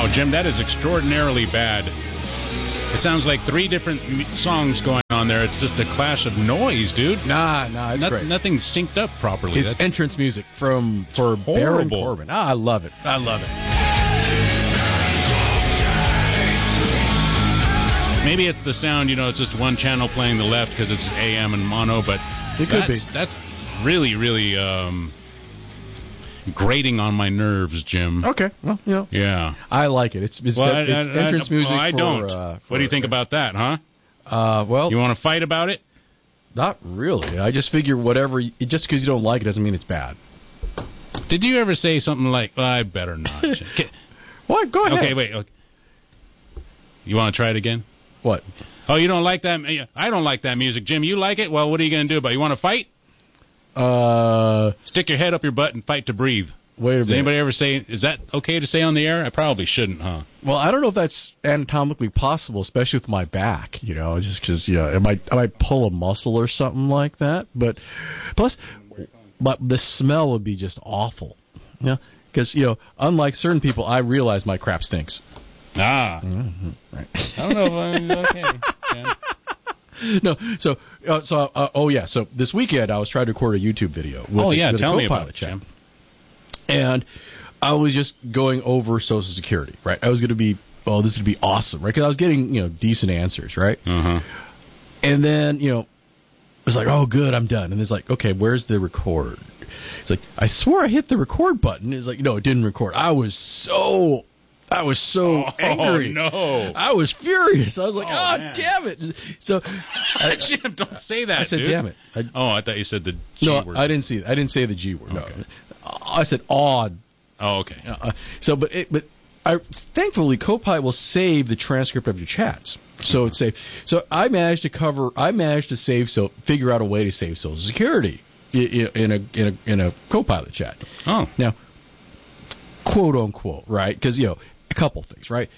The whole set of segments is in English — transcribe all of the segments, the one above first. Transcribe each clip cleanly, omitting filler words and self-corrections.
Wow, Jim, that is extraordinarily bad. It sounds like 3 different songs going on there. It's just a clash of noise, dude. Nah, it's great. Nothing's synced up properly. It's entrance music for Baron Corbin. I love it. Maybe it's the sound, it's just one channel playing the left because it's AM and mono, but it could be. That's really, really grating on my nerves, Jim. Okay, well, yeah, I like it. It's entrance music. I don't. What do you think about that, huh? Well, you want to fight about it? Not really. I just figure just because you don't like it doesn't mean it's bad. Did you ever say something like, well, I better not? What? Go ahead. Okay, wait. Okay. You want to try it again? What? Oh, you don't like that? I don't like that music. Jim, you like it? Well, what are you going to do about it? You want to fight? Stick your head up your butt and fight to breathe. Wait a minute. Does anybody ever say, is that okay to say on the air? I probably shouldn't, huh? Well, I don't know if that's anatomically possible, especially with my back, just because, I might pull a muscle or something like that. But plus, the smell would be just awful. Because, unlike certain people, I realize my crap stinks. Mm-hmm. Right. I don't know if I'm okay. Yeah. No, so this weekend I was trying to record a YouTube video. With tell a me about it, Jim. And I was just going over Social Security, right? I was going to be, this would be awesome, right? Because I was getting, decent answers, right? Uh-huh. And then, it was like, oh, good, I'm done. And it's like, okay, where's the record? It's like, I swore I hit the record button. It's like, no, it didn't record. I was so angry. No. I was furious. I was like, man. damn it. So, Jim, don't say that, I said, dude. damn it. I thought you said the G word. No, I didn't see it. I didn't say the G word. Okay. No. I said odd. Oh, okay. Thankfully, Copilot will save the transcript of your chats. So it's safe. So I managed to figure out a way to save Social Security in a Copilot chat. Oh. Now, quote unquote, right? Because, a couple things, right?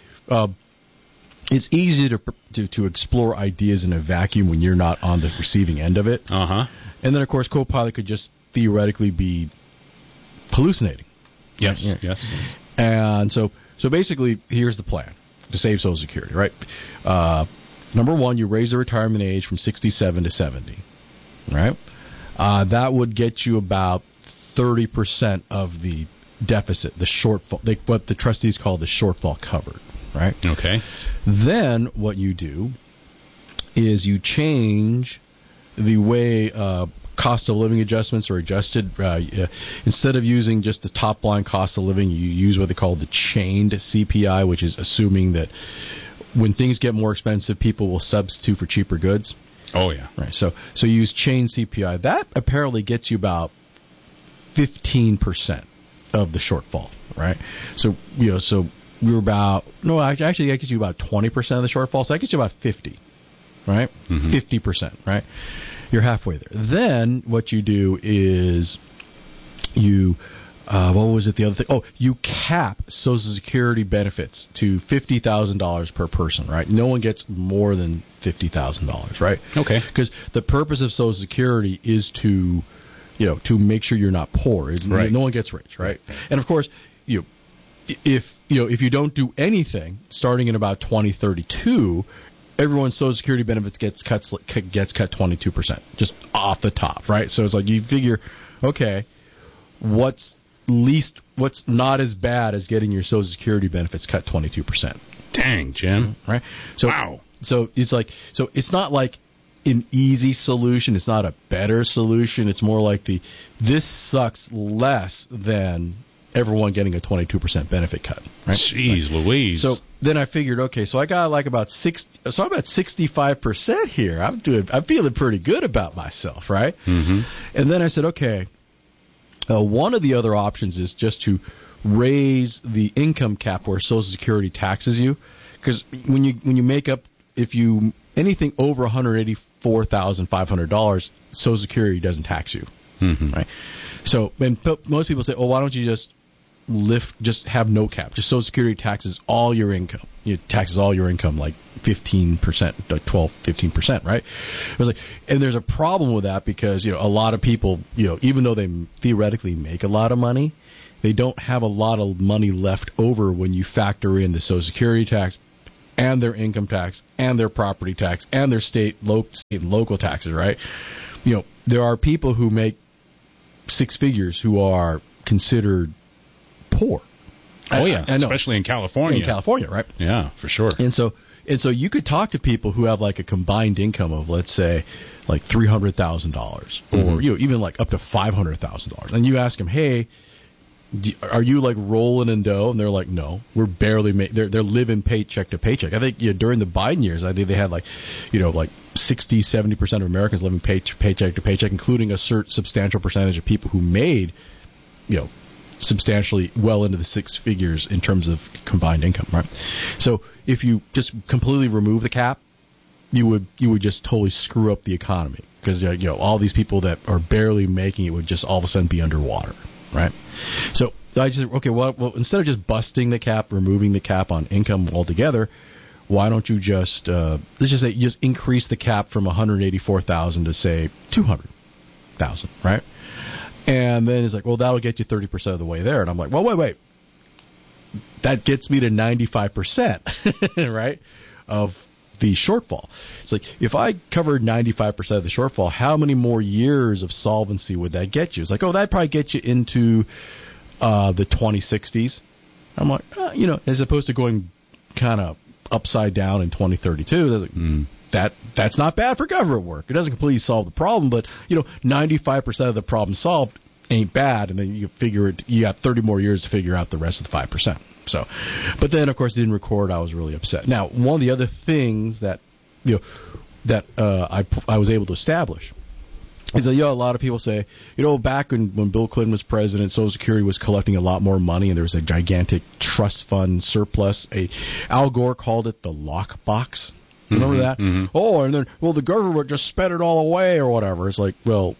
It's easy to explore ideas in a vacuum when you're not on the receiving end of it. Uh-huh. And then, of course, Copilot could just theoretically be hallucinating. Yes. And so basically, here's the plan to save Social Security, right? Number one, you raise the retirement age from 67 to 70, right? That would get you about 30% of the deficit, the shortfall, what the trustees call the shortfall covered, right? Okay. Then what you do is you change the way cost of living adjustments are adjusted. Instead of using just the top line cost of living, you use what they call the chained CPI, which is assuming that when things get more expensive, people will substitute for cheaper goods. Oh, yeah. Right. So you use chained CPI. That apparently gets you about 15% of the shortfall, right? So we're actually that gets you about 20% of the shortfall. So that gets you about 50, right? Mm-hmm. 50%, right? You're halfway there. Then what you do is you what was it? The other thing? Oh, you cap Social Security benefits to $50,000 per person, right? No one gets more than $50,000, right? Okay. Because the purpose of Social Security is to make sure you're not poor. Right. No one gets rich, right? And of course, if you don't do anything, starting in about 2032, everyone's Social Security benefits gets cut 22%, just off the top, right? So it's like you figure, okay, what's not as bad as getting your Social Security benefits cut 22%. Dang, Jim. Right? So, wow. So it's not like an easy solution. It's not a better solution. It's more like this sucks less than everyone getting a 22% benefit cut. Right? Jeez Louise. So then I figured, okay, so I got like about 65% here. I'm feeling pretty good about myself, right? Mm-hmm. And then I said, okay, one of the other options is just to raise the income cap where Social Security taxes you, because when you make up, if you anything over $184,500, Social Security doesn't tax you, mm-hmm. right? So most people say, oh, why don't you just have no cap? Just Social Security taxes all your income. It taxes all your income like 15%, 15%, right? I was like, and there's a problem with that because a lot of people, even though they theoretically make a lot of money, they don't have a lot of money left over when you factor in the Social Security tax and their income tax and their property tax and their state and local taxes, right? There are people who make six figures who are considered poor. Oh, yeah, I know. Especially in California. In California, right? Yeah, for sure. And so you could talk to people who have like a combined income of, let's say, like $300,000 or even like up to $500,000, and you ask them, hey, are you like rolling in dough? And they're like, no, we're barely they're living paycheck to paycheck. I think during the Biden years, I think they had like 60-70% of Americans living paycheck to paycheck, including a substantial percentage of people who made substantially well into the six figures in terms of combined income, right? So if you just completely remove the cap, you would just totally screw up the economy, because all these people that are barely making it would just all of a sudden be underwater, right? So I just well, instead of just busting the cap, removing the cap on income altogether, why don't you just let's just say just increase the cap from 184,000 to say 200,000, right? And then it's like, well, that'll get you 30% of the way there. And I'm like, well, wait. That gets me to 95%, right, of the shortfall. It's like, if I covered 95% of the shortfall, how many more years of solvency would that get you? It's like, that'd probably get you into the 2060s. I'm like, as opposed to going kind of upside down in 2032, that's not bad for government work. It doesn't completely solve the problem, but 95% of the problem solved ain't bad, and then you figure you got 30 more years to figure out the rest of the 5%. So, but then of course it didn't record. I was really upset. Now, one of the other things that I was able to establish is that a lot of people say, back when Bill Clinton was president, Social Security was collecting a lot more money, and there was a gigantic trust fund surplus. Al Gore called it the lockbox. Remember that? Mm-hmm. Oh, and then, the government just spent it all away or whatever. It's like, well,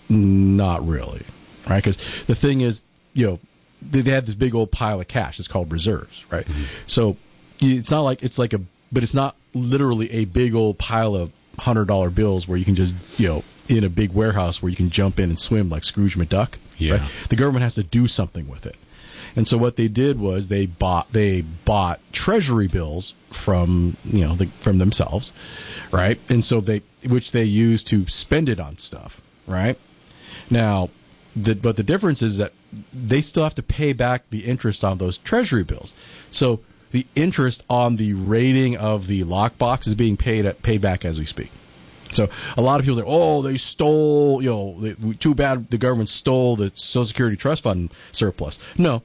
not really, right? Because the thing is, they had this big old pile of cash. It's called reserves, right? Mm-hmm. So it's not like but it's not literally a big old pile of $100 bills where you can just, in a big warehouse where you can jump in and swim like Scrooge McDuck. Yeah. Right? The government has to do something with it. And so what they did was they bought treasury bills from from themselves, right? And so which they used to spend it on stuff, right? Now, but the difference is that they still have to pay back the interest on those treasury bills. So the interest on the rating of the lockbox is being paid back as we speak. So a lot of people say, they stole, too bad the government stole the Social Security Trust Fund surplus. No.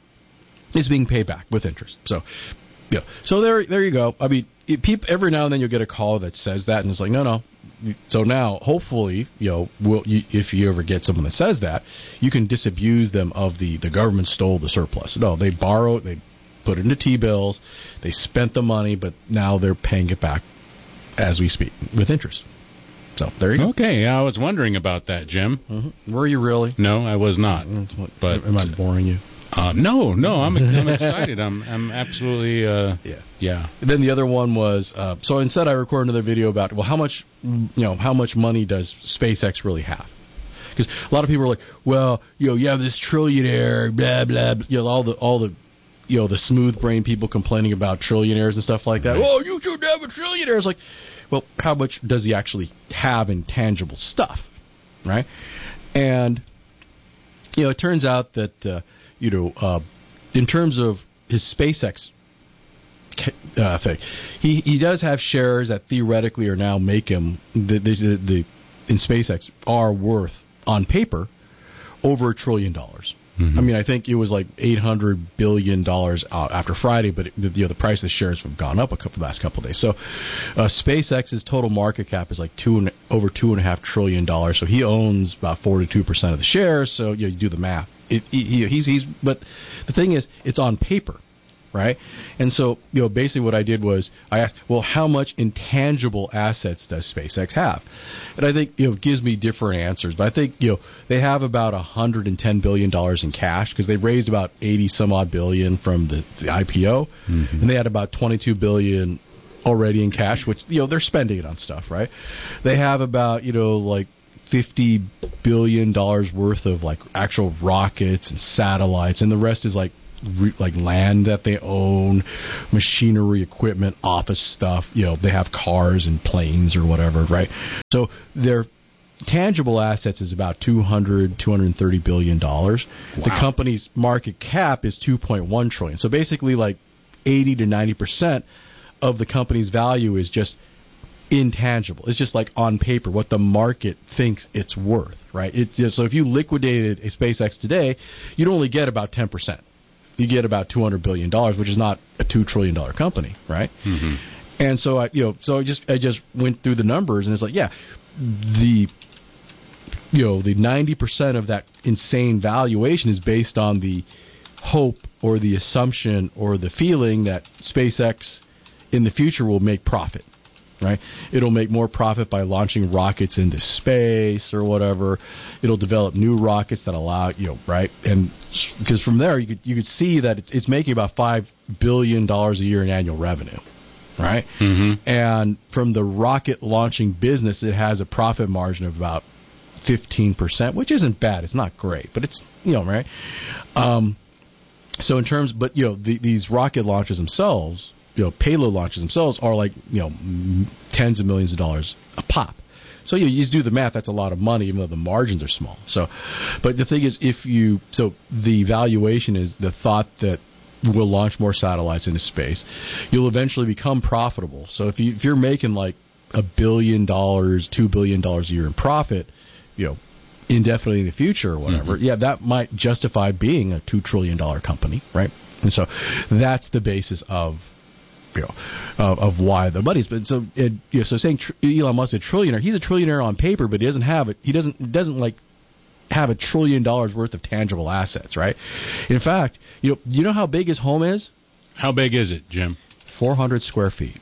It's being paid back with interest. So, so there you go. I mean, every now and then you'll get a call that says that, and it's like, no. So now, hopefully, if you ever get someone that says that, you can disabuse them of the government stole the surplus. No, they borrowed, they put it into T-bills, they spent the money, but now they're paying it back as we speak with interest. So there you go. Okay, I was wondering about that, Jim. Mm-hmm. Were you really? No, I was not. But am I boring you? No, I'm excited. I'm absolutely yeah. And then the other one was so instead I recorded another video about how much money does SpaceX really have? Because a lot of people are like, you have this trillionaire, blah blah, all the the smooth brain people complaining about trillionaires and stuff like that. Right. Oh, you should have a trillionaire. It's like, well, how much does he actually have in tangible stuff, right? And it turns out that in terms of his SpaceX thing, he does have shares that theoretically are now make him in SpaceX are worth on paper over $1 trillion. Mm-hmm. I mean, I think it was like $800 billion after Friday, but the price of the shares have gone up the last couple of days. So SpaceX's total market cap is like over $2.5 trillion. So he owns about 42% of the shares. So you do the math. But the thing is, it's on paper, right? And so basically what I did was I asked, well, how much intangible assets does SpaceX have? And I think it gives me different answers. But I think they have about $110 billion in cash because they raised about 80 some odd billion from the IPO, mm-hmm. and they had about 22 billion already in cash, which they're spending it on stuff, right? They have about like $50 billion worth of like actual rockets and satellites, and the rest is like land that they own, machinery, equipment, office stuff. They have cars and planes or whatever, right? So their tangible assets is about $230 billion. Wow. The company's market cap is $2.1 trillion. So basically, like 80 to 90% of the company's value is just intangible. It's just like on paper what the market thinks it's worth, right? So if you liquidated a SpaceX today, you'd only get about 10%. You get about $200 billion, which is not a $2 trillion company, right? Mm-hmm. And so I just went through the numbers, and it's like, yeah, the 90% of that insane valuation is based on the hope or the assumption or the feeling that SpaceX in the future will make profit. Right, it'll make more profit by launching rockets into space or whatever. It'll develop new rockets that allow right, and because from there you could see that it's making about $5 billion a year in annual revenue, right? Mm-hmm. And from the rocket launching business, it has a profit margin of about 15%, which isn't bad. It's not great, but it's right. So in terms, but these rocket launches themselves. Payload launches themselves are like, tens of millions of dollars a pop. So you just do the math, that's a lot of money, even though the margins are small. So, but the thing is, the valuation is the thought that we'll launch more satellites into space. You'll eventually become profitable. So if you're making like $1 billion, $2 billion a year in profit, indefinitely in the future or whatever, mm-hmm. That might justify being a $2 trillion company, right? And so that's the basis of why the money's been so saying Elon Musk is a trillionaire. He's a trillionaire on paper, but he doesn't have it. He doesn't like have $1 trillion worth of tangible assets, right? In fact, you know how big his home is? How big is it, Jim? 400 square feet.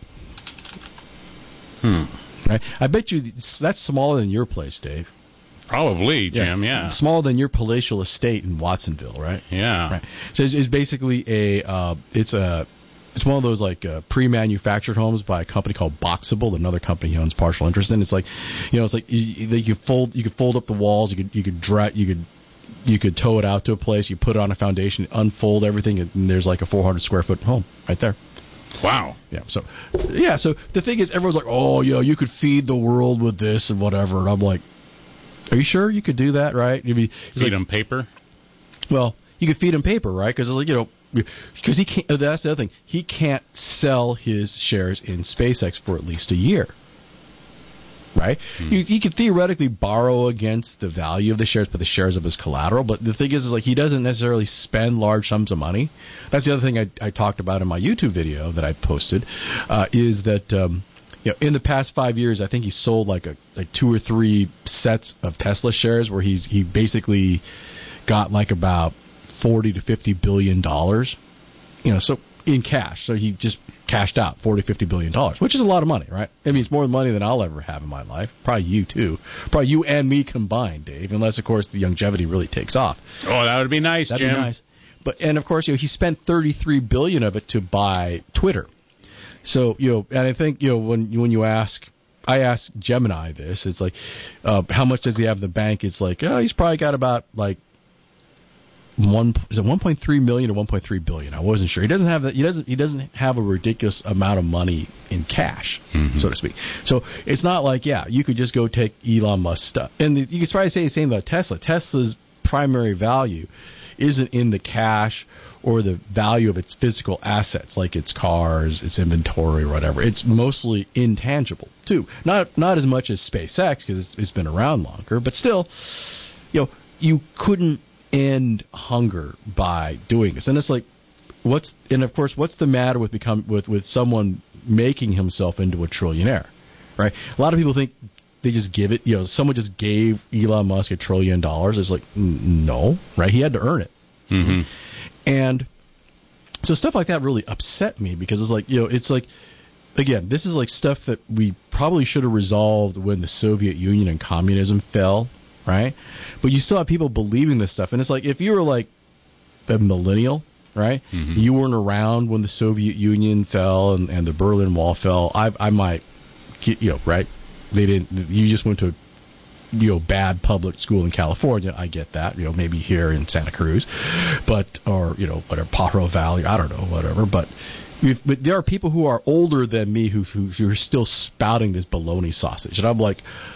Right? I bet you that's smaller than your place, Dave. Probably, Jim. Yeah. Smaller than your palatial estate in Watsonville, right? Yeah. Right. So it's basically it's one of those like pre-manufactured homes by a company called Boxable, another company he owns partial interest in. It's like, it's like you could fold up the walls, you could tow it out to a place, you put it on a foundation, unfold everything, and there's like a 400 square foot home right there. Wow. Yeah. So the thing is, everyone's like, oh, you could feed the world with this and whatever, and I'm like, are you sure you could do that, right? Feed them paper. Well, you could feed him paper, right? Because because he can't. That's the other thing. He can't sell his shares in SpaceX for at least a year, right? He could theoretically borrow against the value of the shares, put the shares of his collateral. But the thing is like he doesn't necessarily spend large sums of money. That's the other thing I talked about in my YouTube video that I posted. Is that in the past 5 years, I think he sold like 2 or 3 sets of Tesla shares where he basically got like about $40 to $50 billion, so in cash. So he just cashed out $40-50 billion, which is a lot of money, right? I mean, it's more money than I'll ever have in my life. Probably you too. Probably you and me combined, Dave. Unless, of course, the longevity really takes off. Oh, that would be nice, That'd Jim. Be nice. And of course, he spent $33 billion of it to buy Twitter. So and I think when you ask. I asked Gemini this. It's like, how much does he have in the bank? It's like, he's probably got about like. Is it 1.3 million or 1.3 billion? I wasn't sure. He doesn't have that. He doesn't have a ridiculous amount of money in cash, so to speak. So it's not like you could just go take Elon Musk stuff. And you could probably say the same about Tesla. Tesla's primary value isn't in the cash or the value of its physical assets, like its cars, its inventory, or whatever. It's mostly intangible too. Not as much as SpaceX because it's been around longer, but still, you couldn't end hunger by doing this. And it's like, what's the matter with someone making himself into a trillionaire, right? A lot of people think they just give it, someone just gave Elon Musk $1 trillion. It's like, no, right? He had to earn it. Mm-hmm. And so stuff like that really upset me because it's like, it's like, again, this is like stuff that we probably should have resolved when the Soviet Union and communism fell. Right? But you still have people believing this stuff. And it's like, if you were like a millennial, right? Mm-hmm. You weren't around when the Soviet Union fell and the Berlin Wall fell. I might get, right? They didn't, you just went to, bad public school in California. I get that. Maybe here in Santa Cruz, or whatever, Pajaro Valley. I don't know, whatever. But there are people who are older than me who are still spouting this bologna sausage, and I'm like,